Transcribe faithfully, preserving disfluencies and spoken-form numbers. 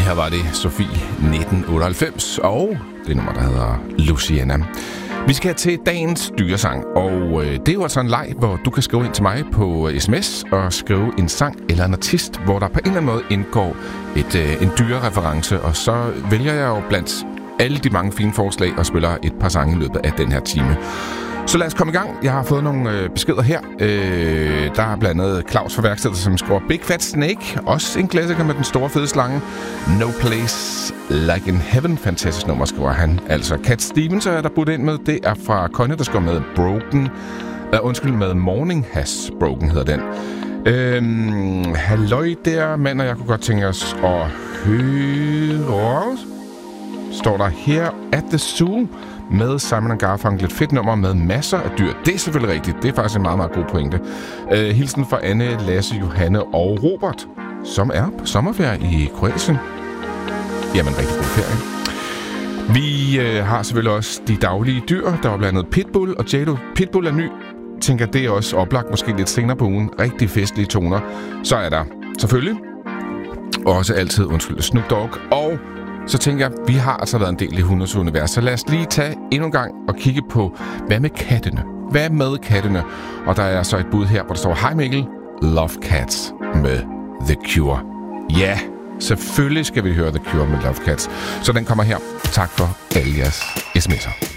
her var det Sofie nitten otteoghalvfems, og det nummer, der hedder Luciana. Vi skal til dagens dyresang, og øh, det er jo altså en leg, hvor du kan skrive ind til mig på sms og skrive en sang eller en artist, hvor der på en eller anden måde indgår et, øh, en dyrereference, og så vælger jeg jo blandt alle de mange fine forslag og spiller et par sange i løbet af den her time. Så lad os komme i gang. Jeg har fået nogle øh, beskeder her. Øh, der er blandt andet Claus fra værkstedet, som skriver Big Fat Snake. Også en klassiker med den store fede slange. No Place Like in Heaven. Fantastisk nummer, skriver han. Altså Cat Stevens er der budt ind med. Det er fra Connie, der skriver med Broken. Uh, undskyld, med Morning Has Broken hedder den. Øh, halløj der, mand, og jeg kunne godt tænke os at høre... Står der her at the Zoo med Simon and Garfunkel. Et fedt nummer med masser af dyr. Det er selvfølgelig rigtigt. Det er faktisk en meget, meget god pointe. Uh, hilsen fra Anne, Lasse, Johanne og Robert, som er på sommerferie i Kroatien. Jamen, rigtig god ferie. Vi uh, har selvfølgelig også de daglige dyr. Der var blandt andet Pitbull og Jado. Pitbull er ny. Tænker, det er også oplagt måske lidt senere på ugen. Rigtig festlige toner. Så er der selvfølgelig også altid, undskyld, Snoop Dogg. Og så tænker jeg, vi har altså været en del i Hundes univers, så lad os lige tage endnu en gang og kigge på, hvad med kattene? Hvad med kattene? Og der er så et bud her, hvor der står, hej Mikkel, Love Cats med The Cure. Ja, selvfølgelig skal vi høre The Cure med Love Cats. Så den kommer her. Tak for alle jeres sms'er.